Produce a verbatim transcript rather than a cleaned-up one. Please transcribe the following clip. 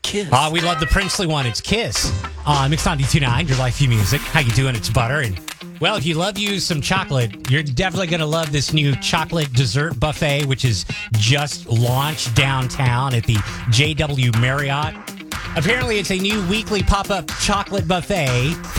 Kiss. Uh, we love the princely one. It's Kiss. Uh, Mix ninety-two point nine, your life, your music. How you doing? It's Butter. And, well, if you love you some chocolate, you're definitely going to love this new chocolate dessert buffet, which is just launched downtown at the J W Marriott. Apparently, it's a new weekly pop-up chocolate buffet